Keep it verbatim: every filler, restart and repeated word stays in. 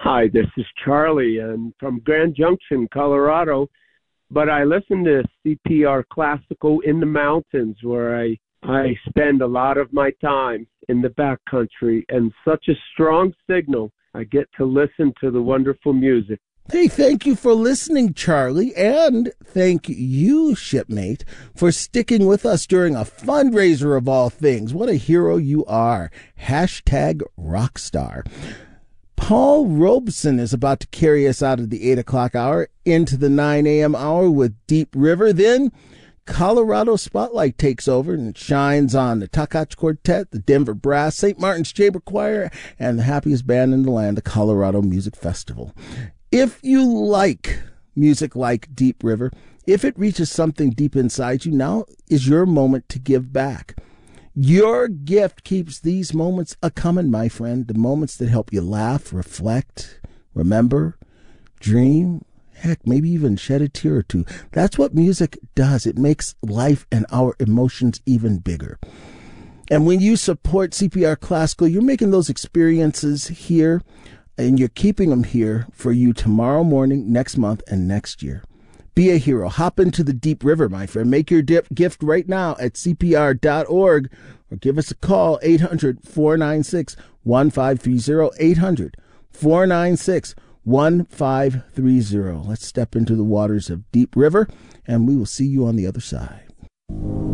Hi, this is Charlie, and from Grand Junction, Colorado. But I listen to C P R Classical in the mountains, where I I spend a lot of my time in the backcountry, and such a strong signal. I get to listen to the wonderful music. Hey, thank you for listening, Charlie, and thank you, shipmate, for sticking with us during a fundraiser of all things. What a hero you are. Hashtag Rockstar. Paul Robeson is about to carry us out of the eight o'clock hour into the nine a.m. hour with Deep River. Then Colorado Spotlight takes over and shines on the Takach Quartet, the Denver Brass, Saint Martin's Chamber Choir, and the happiest band in the land, the Colorado Music Festival. If you like music like Deep River, if it reaches something deep inside you, now is your moment to give back. Your gift keeps these moments a-coming, my friend, the moments that help you laugh, reflect, remember, dream, heck, maybe even shed a tear or two. That's what music does. It makes life and our emotions even bigger. And when you support C P R Classical, you're making those experiences here, and you're keeping them here for you tomorrow morning, next month, and next year. Be a hero. Hop into the Deep River, my friend. Make your dip gift right now at C P R dot org or give us a call, eight hundred, four nine six, one five three zero, eight hundred, four nine six, one five three zero. Let's step into the waters of Deep River, and we will see you on the other side.